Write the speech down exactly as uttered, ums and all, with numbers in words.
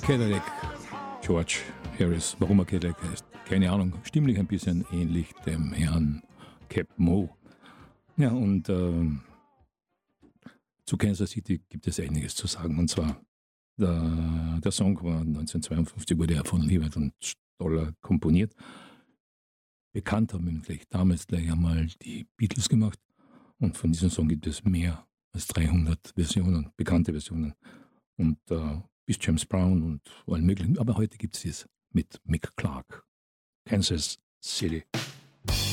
Cadillac, George Harris. Warum er Cadillac heißt, keine Ahnung. Stimmlich ein bisschen ähnlich dem Herrn Cap Mo. Ja, und äh, zu Kansas City gibt es einiges zu sagen. Und zwar, der, der Song war neunzehnhundertzweiundfünfzig, wurde er von Levert und Stoller komponiert. Bekannt haben ihn vielleicht damals gleich einmal die Beatles gemacht. Und von diesem Song gibt es mehr als dreihundert Versionen, bekannte Versionen. Und äh, bis James Brown und allen möglichen. Aber heute gibt es es mit Mick Clark. Kansas City.